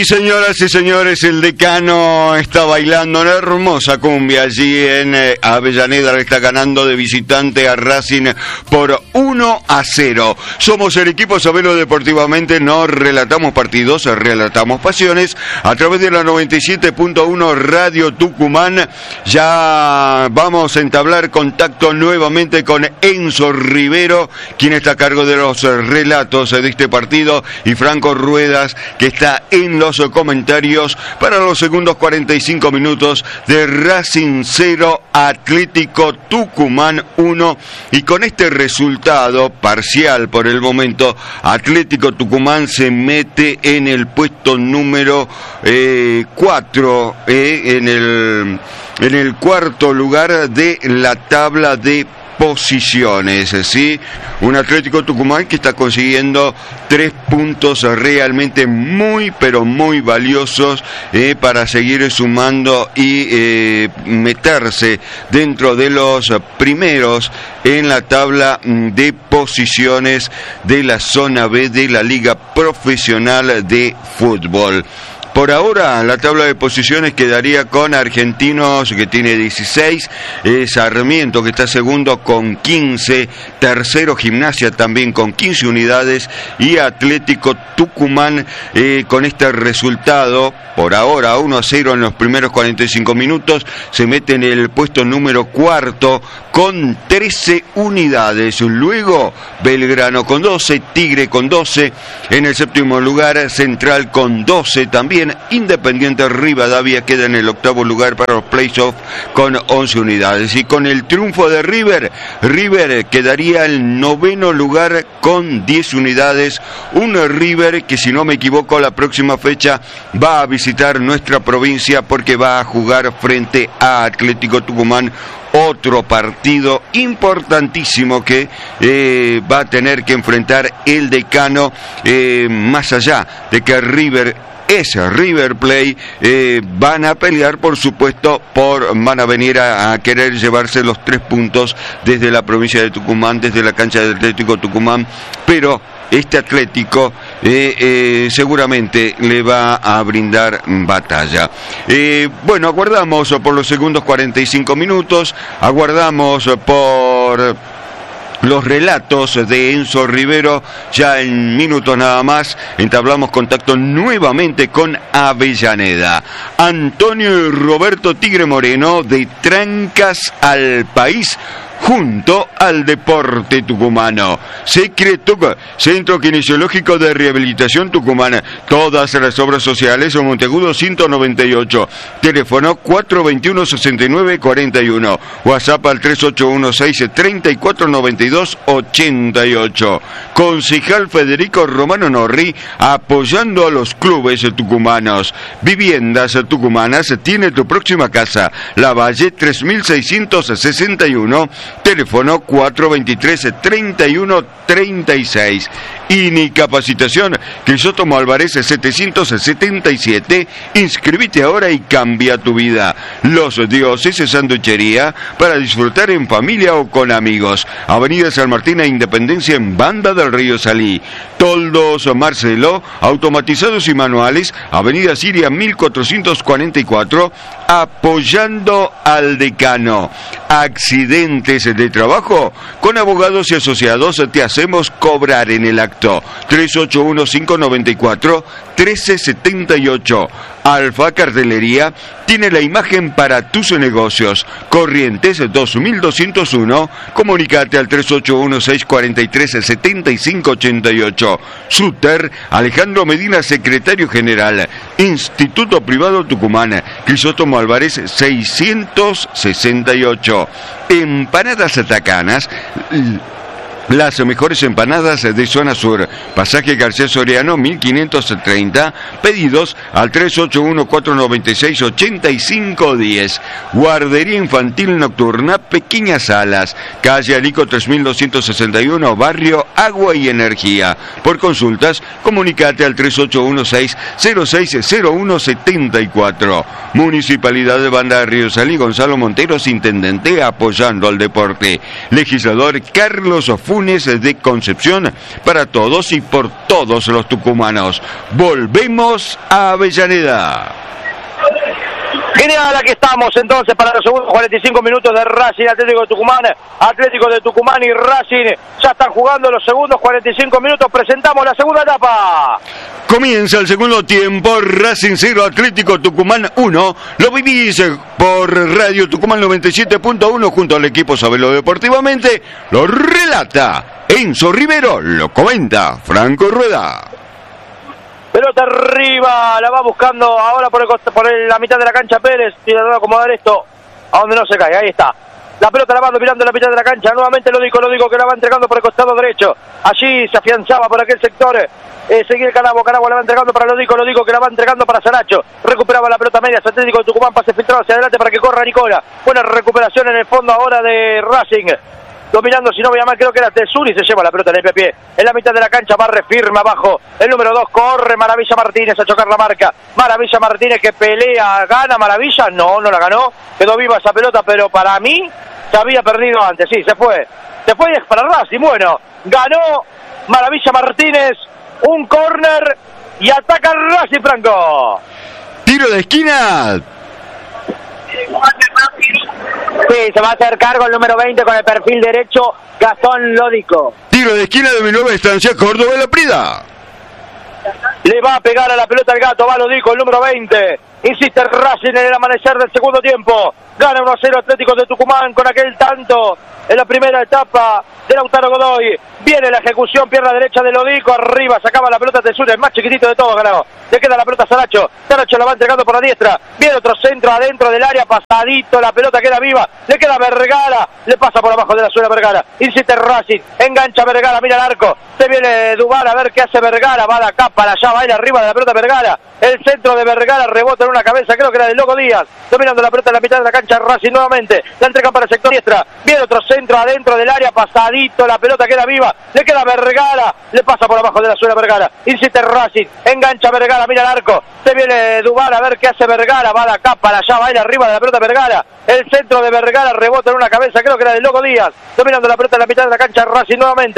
Y señoras y señores, el decano está bailando una hermosa cumbia allí en Avellaneda. Le está ganando de visitante a Racing por 1-0. Somos el equipo Sabelo Deportivamente. No relatamos partidos, relatamos pasiones. A través de la 97.1 Radio Tucumán. Ya vamos a entablar contacto nuevamente con Enzo Rivero, quien está a cargo de los relatos de este partido, y Franco Ruedas, que está en los comentarios para los segundos 45 minutos de Racing 0, Atlético Tucumán 1. Y con este resultado parcial por el momento, Atlético Tucumán se mete en el puesto número 4, en el cuarto lugar de la tabla de posiciones, ¿sí? Un Atlético Tucumán que está consiguiendo 3 puntos realmente muy, pero muy valiosos para seguir sumando y meterse dentro de los primeros en la tabla de posiciones de la zona B de la Liga Profesional de Fútbol. Por ahora, la tabla de posiciones quedaría con Argentinos, que tiene 16, Sarmiento, que está segundo con 15, tercero Gimnasia también con 15 unidades, y Atlético Tucumán con este resultado, por ahora 1-0 en los primeros 45 minutos, se mete en el puesto número cuarto con 13 unidades. Luego Belgrano con 12, Tigre con 12, en el séptimo lugar Central con 12 también. Independiente Rivadavia queda en el octavo lugar para los playoffs con 11 unidades. Y con el triunfo de River quedaría el noveno lugar con 10 unidades. Un River que, si no me equivoco, la próxima fecha va a visitar nuestra provincia porque va a jugar frente a Atlético Tucumán. Otro partido importantísimo que va a tener que enfrentar el decano, más allá de que River Plate, van a pelear, por supuesto, van a venir a querer llevarse los 3 puntos desde la provincia de Tucumán, desde la cancha del Atlético Tucumán, pero este Atlético seguramente le va a brindar batalla. Bueno, aguardamos por los segundos 45 minutos, aguardamos por los relatos de Enzo Rivero. Ya en minutos nada más entablamos contacto nuevamente con Avellaneda. Antonio y Roberto Tigre Moreno, de Trancas al País, junto al deporte tucumano. Secretuc, Centro Kinesiológico de Rehabilitación Tucumana. Todas las obras sociales en Monteagudo 198. Teléfono 421-6941. WhatsApp al 3816-3492-88. Concejal Federico Romano Norri, apoyando a los clubes tucumanos. Viviendas Tucumanas, tiene tu próxima casa. La Valle 3661. Teléfono 423-3136. INI Capacitación Crisóstomo Álvarez 777. Inscribite ahora y cambia tu vida. Los Dioses Sanduchería, para disfrutar en familia o con amigos. Avenida San Martín e Independencia en Banda del Río Salí. Toldos Marcelo, automatizados y manuales. Avenida Siria 1444. Apoyando al decano. Accidentes de trabajo, con Abogados y Asociados te hacemos cobrar en el acto. 381-594-1378. Alfa Cartelería tiene la imagen para tus negocios. Corrientes 2201. Comunicate al 381-643-7588. Suter Alejandro Medina, secretario general. Instituto Privado Tucumán, Crisóstomo Álvarez 668. Empanadas Atacanas, las mejores empanadas de zona sur. Pasaje García Soriano 1530. Pedidos al 381-496-8510. Guardería Infantil Nocturna Pequeñas Alas, calle Alico 3261, barrio Agua y Energía. Por consultas, comunicate al 3816-060174. Municipalidad de Banda de Río Salí, Gonzalo Monteros, intendente, apoyando al deporte. Legislador Carlos Funes de Concepción, para todos y por todos los tucumanos. Volvemos a Avellaneda. Genial, aquí estamos entonces para los segundos 45 minutos de Racing Atlético de Tucumán. Atlético de Tucumán y Racing ya están jugando los segundos 45 minutos. Presentamos la segunda etapa. Comienza el segundo tiempo, Racing 0, Atlético Tucumán 1. Lo vivís por Radio Tucumán 97.1 junto al equipo Sabelo Deportivamente. Lo relata Enzo Rivero, lo comenta Franco Rueda. Pelota arriba, la va buscando ahora por la mitad de la cancha Pérez. Tiene que acomodar esto a donde no se cae, ahí está. La pelota la va dominando en la mitad de la cancha. Nuevamente lo digo que la va entregando por el costado derecho. Allí se afianzaba por aquel sector. Seguir Canabo la va entregando para lo digo que la va entregando para Saracho. Recuperaba la pelota media, Atlético de Tucumán, pase filtrado hacia adelante para que corra Nicola. Buena recuperación en el fondo ahora de Racing. Dominando, si no voy a mal, creo que era Tesuri, se lleva la pelota en el pie. En la mitad de la cancha, barre firme abajo. El número 2, corre Maravilla Martínez a chocar la marca. Maravilla Martínez que pelea, gana Maravilla. No la ganó. Quedó viva esa pelota, pero para mí se había perdido antes. Sí, se fue y es para Racing. Bueno, ganó Maravilla Martínez. Un córner y ataca Racing, Franco. Tiro de esquina. Sí, se va a hacer cargo el número 20 con el perfil derecho, Gastón Lódico. Tiro de esquina de mi nueva estancia, Córdoba La Prida. Le va a pegar a la pelota el gato, va Lódico, el número 20. Insiste Racing en el amanecer del segundo tiempo. Gana 1-0 Atlético de Tucumán con aquel tanto en la primera etapa de Lautaro Godoy. Viene la ejecución, pierna derecha de Lodico, arriba, sacaba la pelota Tesura, el más chiquitito de todos, ganó. Le queda la pelota a Saracho la va entregando por la diestra. Viene otro centro adentro del área, pasadito, la pelota queda viva. Le queda Vergara, le pasa por abajo de la suela Vergara. Insiste Racing, engancha Vergara, mira el arco. Se viene Duval a ver qué hace Vergara, va de acá para allá, va arriba de la pelota Vergara. El centro de Vergara rebota en una cabeza, creo que era de Loco Díaz. Dominando la pelota en la mitad de la cancha Racing nuevamente. La entrega para el sector diestra. Viene otro centro adentro del área, pasadito, la pelota queda viva. Le queda Vergara, le pasa por abajo de la suela Vergara. Insiste Racing, engancha Vergara, mira el arco. Se viene Duval a ver qué hace Vergara, va de acá para allá, va arriba de la pelota Vergara. El centro de Vergara rebota en una cabeza, creo que era de Loco Díaz. Dominando la pelota en la mitad de la cancha Racing nuevamente.